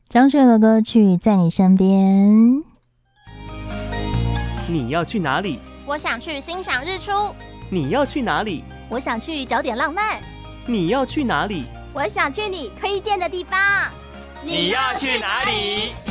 张学友的歌曲《在你身边》。 你要去哪里？ 我想去欣赏日出。 你要去哪里？ 我想去找点浪漫。 你要去哪里？ 我想去你推荐的地方。 你要去哪里？